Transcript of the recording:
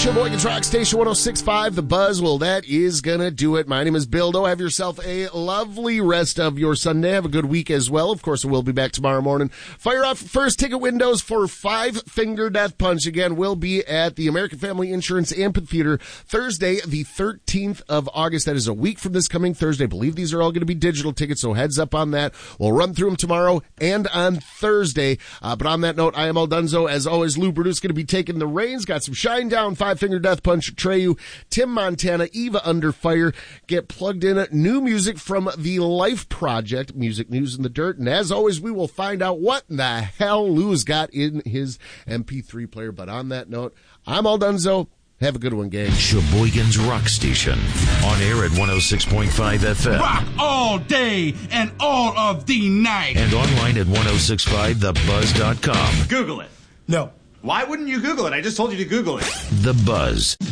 Sheboygan's Rock Station 106.5, The Buzz. Well, that is going to do it. My name is Bildo. Have yourself a lovely rest of your Sunday. Have a good week as well. Of course, we'll be back tomorrow morning. Fire off first ticket windows for Five Finger Death Punch. Again, we'll be at the American Family Insurance Amphitheater Thursday, the 13th of August. That is a week from this coming Thursday. I believe these are all going to be digital tickets, so heads up on that. We'll run through them tomorrow and on Thursday. But on that note, I am Aldunzo. As always, Lou Brutus going to be taking the reins. Got some Shine Down, Five Finger Death Punch, Treyu, Tim Montana, Eva Under Fire. Get plugged in. New music from the Life Project, Music News in the Dirt. And as always, we will find out what in the hell Lou's got in his MP3 player. But on that note, I'm Aldunzo. Have a good one, gang. Sheboygan's Rock Station. On air at 106.5 FM. Rock all day and all of the night. And online at 1065thebuzz.com. Google it. No. Why wouldn't you Google it? I just told you to Google it. The Buzz.